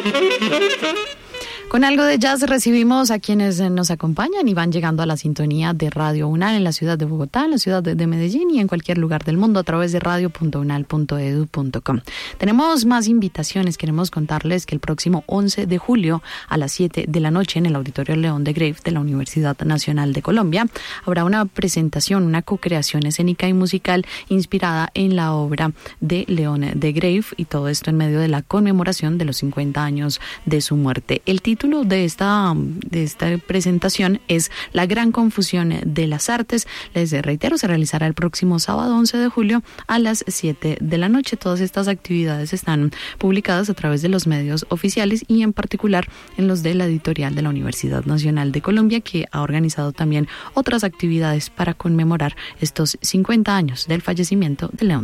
Con algo de jazz recibimos a quienes nos acompañan y van llegando a la sintonía de Radio UNAL en la ciudad de Bogotá, en la ciudad de Medellín y en cualquier lugar del mundo a través de radio.unal.edu.com. Tenemos más invitaciones. Queremos contarles que el próximo 11 de julio a las 7 de la noche en el Auditorio León de Greiff de la Universidad Nacional de Colombia habrá una presentación, una co-creación escénica y musical inspirada en la obra de León de Greiff, y todo esto en medio de la conmemoración de los 50 años de su muerte. El título de esta presentación es La Gran Confusión de las Artes. Les reitero, se realizará el próximo sábado 11 de julio a las 7 de la noche. Todas estas actividades están publicadas a través de los medios oficiales y en particular en los de la editorial de la Universidad Nacional de Colombia, que ha organizado también otras actividades para conmemorar estos 50 años del fallecimiento de León.